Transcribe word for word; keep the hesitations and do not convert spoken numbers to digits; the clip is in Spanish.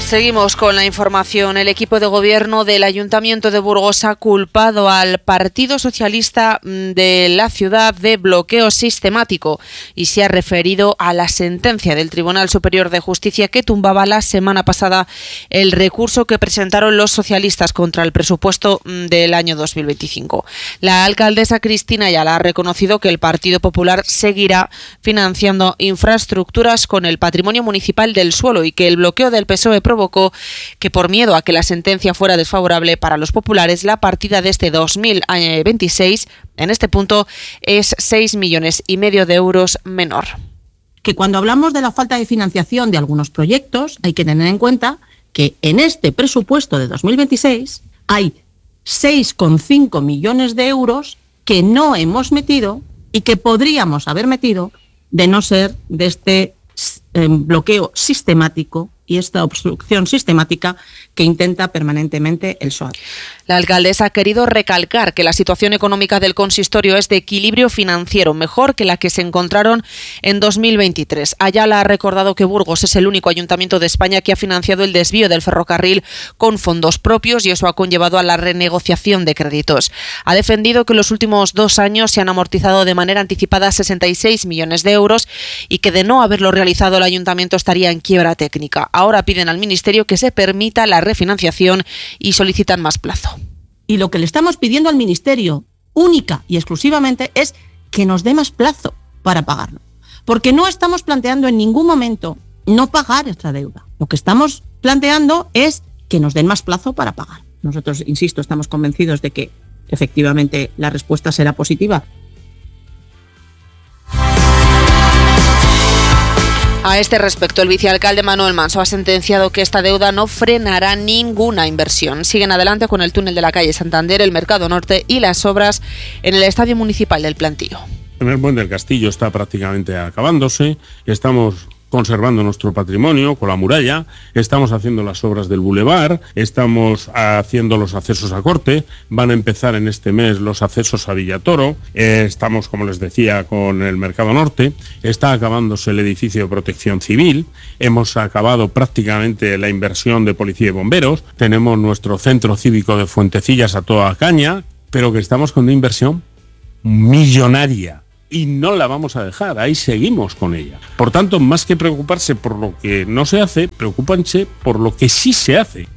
Seguimos con la información. El equipo de gobierno del Ayuntamiento de Burgos ha culpado al Partido Socialista de la ciudad de bloqueo sistemático y se ha referido a la sentencia del Tribunal Superior de Justicia que tumbaba la semana pasada el recurso que presentaron los socialistas contra el presupuesto del año dos mil veinticinco. La alcaldesa Cristina Ayala ha reconocido que el Partido Popular seguirá financiando infraestructuras con el patrimonio municipal del suelo y que el bloqueo del P S O E provocó que por miedo a que la sentencia fuera desfavorable para los populares, la partida de este dos mil veintiséis en este punto es seis millones y medio de euros menor. Que cuando hablamos de la falta de financiación de algunos proyectos hay que tener en cuenta que en este presupuesto de dos mil veintiséis hay seis coma cinco millones de euros que no hemos metido y que podríamos haber metido de no ser de este eh, bloqueo sistemático y esta obstrucción sistemática que intenta permanentemente el P S O E. La alcaldesa ha querido recalcar que la situación económica del consistorio es de equilibrio financiero, mejor que la que se encontraron en dos mil veintitrés. Ayala ha recordado que Burgos es el único ayuntamiento de España que ha financiado el desvío del ferrocarril con fondos propios y eso ha conllevado a la renegociación de créditos. Ha defendido que en los últimos dos años se han amortizado de manera anticipada sesenta y seis millones de euros y que de no haberlo realizado el ayuntamiento estaría en quiebra técnica. Ahora piden al Ministerio que se permita la refinanciación y solicitan más plazo. Y lo que le estamos pidiendo al Ministerio, única y exclusivamente, es que nos dé más plazo para pagarlo. Porque no estamos planteando en ningún momento no pagar esta deuda. Lo que estamos planteando es que nos den más plazo para pagar. Nosotros, insisto, estamos convencidos de que efectivamente la respuesta será positiva. A este respecto, el vicealcalde Manuel Manso ha sentenciado que esta deuda no frenará ninguna inversión. Siguen adelante con el túnel de la calle Santander, el Mercado Norte y las obras en el Estadio Municipal del Plantío. El Puente del Castillo está prácticamente acabándose. Estamos conservando nuestro patrimonio con la muralla, estamos haciendo las obras del bulevar, estamos haciendo los accesos a Corte, van a empezar en este mes los accesos a Villatoro, eh, estamos, como les decía, con el Mercado Norte, está acabándose el edificio de Protección Civil, hemos acabado prácticamente la inversión de Policía y Bomberos, tenemos nuestro centro cívico de Fuentecillas a toda caña, pero que estamos con una inversión millonaria. Y no la vamos a dejar, ahí seguimos con ella. Por tanto, más que preocuparse por lo que no se hace, preocúpense por lo que sí se hace.